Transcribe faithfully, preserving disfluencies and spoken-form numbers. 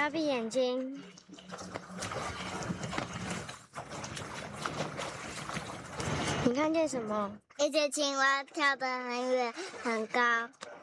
要闭眼睛。你看见什么？ 一只青蛙跳得很远很高。